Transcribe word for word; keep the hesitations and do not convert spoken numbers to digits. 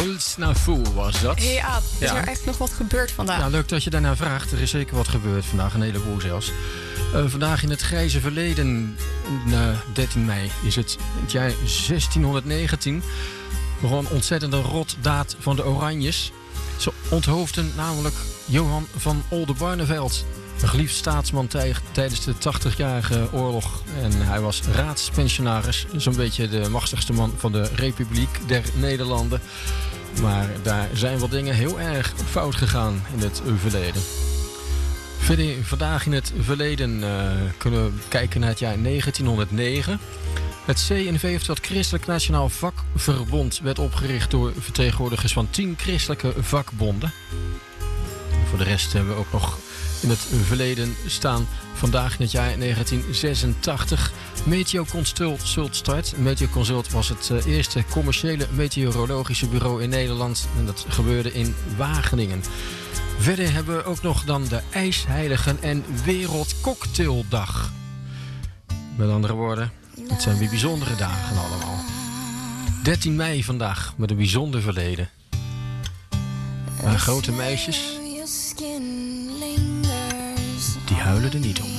Ulsnafu was dat. Hey Aap, is Ja. er echt nog wat gebeurd vandaag? Ja, leuk dat je daarna vraagt. Er is zeker wat gebeurd vandaag, een heleboel zelfs. Uh, vandaag in het grijze verleden, uh, dertien mei, is het het jaar zestienhonderdnegentien. Nog een ontzettende rotdaad van de Oranjes. Ze onthoofden namelijk Johan van Oldenbarneveld. Een geliefd staatsman tij- tijdens de tachtigjarige oorlog. En hij was raadspensionaris. Zo'n beetje de machtigste man van de Republiek der Nederlanden. Maar daar zijn wel dingen heel erg fout gegaan in het verleden. Verder vandaag in het verleden uh, kunnen we kijken naar het jaar negentienhonderdnegen. Het C N V, het Christelijk Nationaal Vakverbond, werd opgericht door vertegenwoordigers van tien christelijke vakbonden. En voor de rest hebben we ook nog in het verleden staan vandaag in het jaar negentien zesentachtig. Meteoconsult start. Meteoconsult was het uh, eerste commerciële meteorologische bureau in Nederland. En dat gebeurde in Wageningen. Verder hebben we ook nog dan de IJsheiligen en Wereldcocktaildag. Met andere woorden, het zijn weer bijzondere dagen allemaal. dertien mei vandaag, met een bijzonder verleden. Maar grote meisjes, die huilen er niet om.